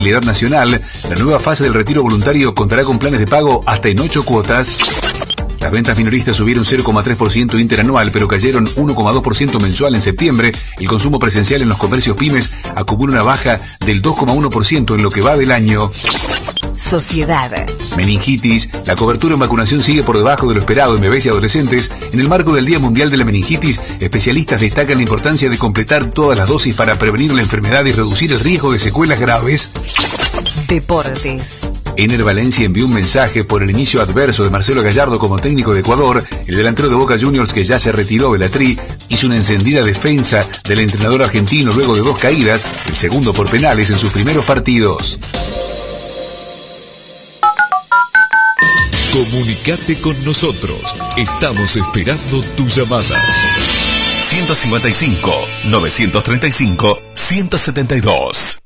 nacional, la nueva fase del retiro voluntario contará con planes de pago hasta en 8 cuotas. Las ventas minoristas subieron 0,3% interanual, pero cayeron 1,2% mensual en septiembre. El consumo presencial en los comercios pymes acumula una baja del 2,1% en lo que va del año. Sociedad. Meningitis. La cobertura en vacunación sigue por debajo de lo esperado en bebés y adolescentes. En el marco del Día Mundial de la Meningitis, especialistas destacan la importancia de completar todas las dosis para prevenir la enfermedad y reducir el riesgo de secuelas graves. Deportes. Ener Valencia envió un mensaje por el inicio adverso de Marcelo Gallardo como técnico de Ecuador. El delantero de Boca Juniors, que ya se retiró de la Tri, hizo una encendida defensa del entrenador argentino luego de 2 caídas, el segundo por penales en sus primeros partidos. Comunicate con nosotros. Estamos esperando tu llamada. 155 935 172.